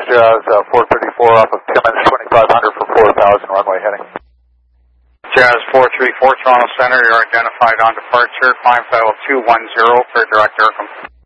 Jazz 434 off of Timmins 2500 for 4000 runway heading. Jazz 434 Toronto Center, you're identified on departure, climb level 210 for direct air.